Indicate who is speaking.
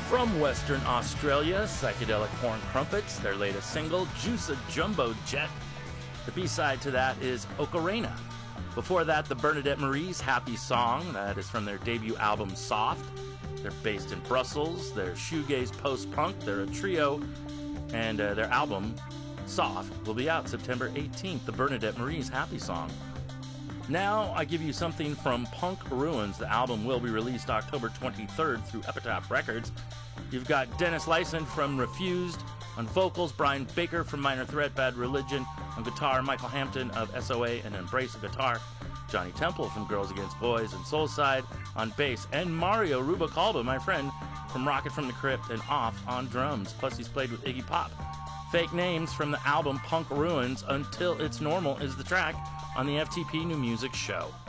Speaker 1: From Western Australia, Psychedelic Corn Crumpets, their latest single, Juice a Jumbo Jet. The B-side to that is Ocarina. Before that, the Bernadette Marie's Happy Song, that is from their debut album Soft. They're based in Brussels, they're shoegaze post-punk, they're a trio, and their album, Soft, will be out September 18th, the Bernadette Marie's Happy Song. Now, I give you something from Punk Ruins. The album will be released October 23rd through Epitaph Records. You've got Dennis Lyson from Refused on vocals, Brian Baker from Minor Threat, Bad Religion on guitar, Michael Hampton of SOA and Embrace a Guitar, Johnny Temple from Girls Against Boys and Soulside on bass, and Mario Rubalcaba, my friend, from Rocket from the Crypt and Off on drums. Plus, he's played with Iggy Pop. Fake Names from the album Punk Ruins, Until It's Normal is the track on the FTP New Music Show.